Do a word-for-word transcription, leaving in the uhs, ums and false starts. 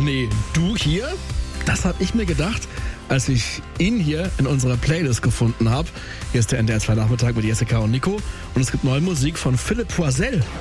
nee, du hier? Das habe ich mir gedacht, als ich ihn hier in unserer Playlist gefunden habe. Hier ist der N D R zwei Nachmittag mit Jessica und Nico und es gibt neue Musik von Philipp Poisel.